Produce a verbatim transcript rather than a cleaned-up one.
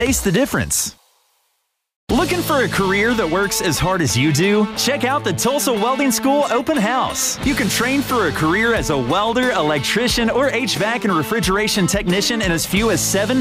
Taste the difference. Looking for a career that works as hard as you do? Check out the Tulsa Welding School Open House. You can train for a career as a welder, electrician, or H V A C and refrigeration technician in as few as seven